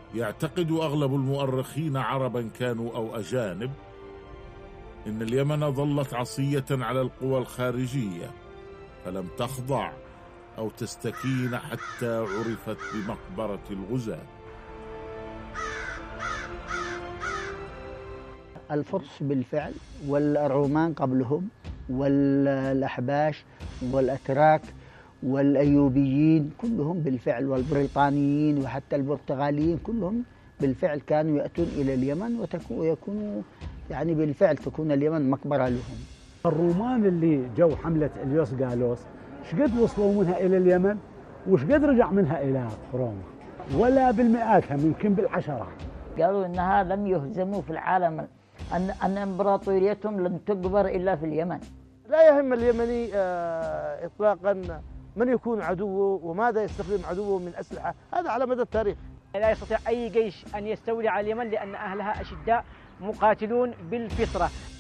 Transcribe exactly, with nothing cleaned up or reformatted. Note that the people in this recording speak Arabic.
يعتقد أغلب المؤرخين عربا كانوا أو أجانب إن اليمن ظلت عصية على القوى الخارجية، فلم تخضع أو تستكين حتى عرفت بمقبرة الغزاة. الفرس بالفعل والرومان قبلهم والأحباش والأتراك والأيوبيين كلهم بالفعل والبريطانيين وحتى البرتغاليين كلهم بالفعل كانوا يأتون إلى اليمن ويكونوا يعني بالفعل تكون اليمن مقبرة لهم. الرومان اللي جو حملة إليوس غالوس شقد وصلوا منها إلى اليمن وشقد رجع منها إلى روما؟ ولا بالمئات، هم يمكن بالعشرات. قالوا إنها لم يهزموا في العالم، أن أن إمبراطوريتهم لن تقبر إلا في اليمن. لا يهم اليمني إطلاقا من يكون عدوه وماذا يستخدم عدوه من أسلحة، هذا على مدى التاريخ. لا يستطيع أي جيش أن يستولي على اليمن لأن أهلها أشداء مقاتلون بالفطرة.